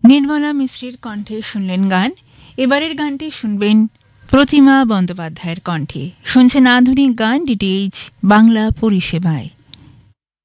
নির্মলা মিশ্রের কণ্ঠে শুনলেন গান। এবারের গানটি শুনবেন প্রতিমা বন্দ্যোপাধ্যায়ের কণ্ঠে। শুনছেন আধুনিক গান ডিটিএইচ বাংলা পরিষেবায়।